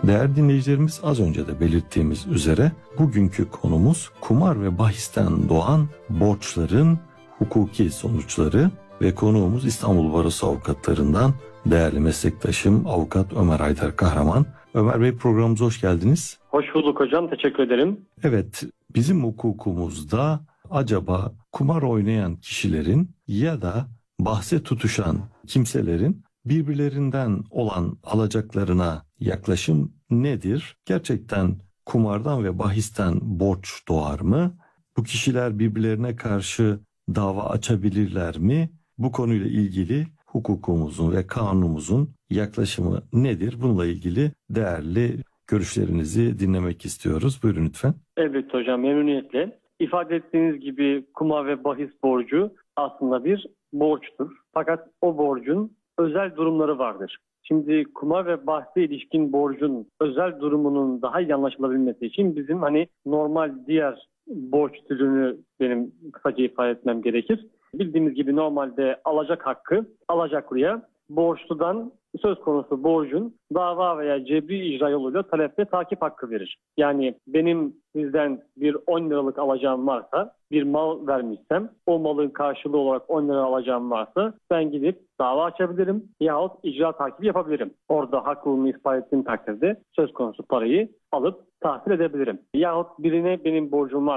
Değerli dinleyicilerimiz, az önce de belirttiğimiz üzere bugünkü konumuz kumar ve bahisten doğan borçların hukuki sonuçları ve konuğumuz İstanbul Barosu avukatlarından değerli meslektaşım Avukat Ömer Haydar Kahraman. Ömer Bey, programımıza hoş geldiniz. Hoş bulduk hocam, teşekkür ederim. Evet, bizim hukukumuzda acaba kumar oynayan kişilerin ya da bahse tutuşan kimselerin birbirlerinden olan alacaklarına yaklaşım nedir? Gerçekten kumardan ve bahisten borç doğar mı? Bu kişiler birbirlerine karşı dava açabilirler mi? Bu konuyla ilgili hukukumuzun ve kanunumuzun yaklaşımı nedir? Bununla ilgili değerli görüşlerinizi dinlemek istiyoruz. Buyurun lütfen. Evet hocam, memnuniyetle. İfade ettiğiniz gibi kumar ve bahis borcu aslında bir borçtur. Fakat o borcun özel durumları vardır. Şimdi kumar ve bahse ilişkin borcun özel durumunun daha iyi anlaşılabilmesi için bizim normal diğer borç türünü benim kısaca ifade etmem gerekir. Bildiğimiz gibi normalde alacak hakkı alacaklıya, borçludan söz konusu borcun dava veya cebri icra yoluyla talep ve takip hakkı verir. Yani benim sizden bir 10 liralık alacağım varsa, bir mal vermişsem, o malın karşılığı olarak 10 lira alacağım varsa ben gidip dava açabilirim yahut icra takibi yapabilirim. Orada haklılığını ispat ettiğim takdirde söz konusu parayı alıp tahsil edebilirim. Yahut birine benim borcum var